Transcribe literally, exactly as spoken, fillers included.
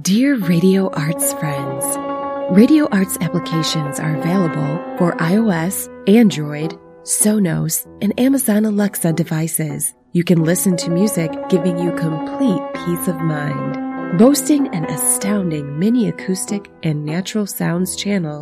Dear Radio Arts friends, Radio Arts applications are available for iOS, Android, Sonos, and Amazon Alexa devices. You can listen to music giving you complete peace of mind. Boasting an astounding mini acoustic and natural sounds channel